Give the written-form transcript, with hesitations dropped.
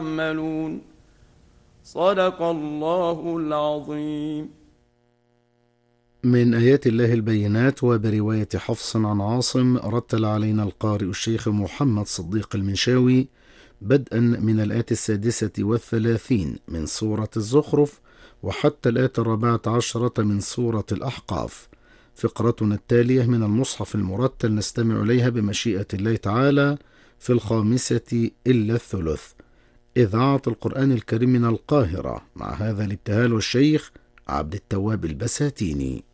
يعملون. صدق الله العظيم. من آيات الله البينات، وبرواية حفص عن عاصم، رتل علينا القارئ الشيخ محمد صديق المنشاوي بدءا من الآية 36 من سورة الزخرف وحتى الآية 14 من سورة الأحقاف. فقرتنا التالية من المصحف المرتل نستمع إليها بمشيئة الله تعالى في 5 إلا الثلث. إذاعة القرآن الكريم من القاهرة، مع هذا الابتهال والشيخ عبد التواب البساتيني.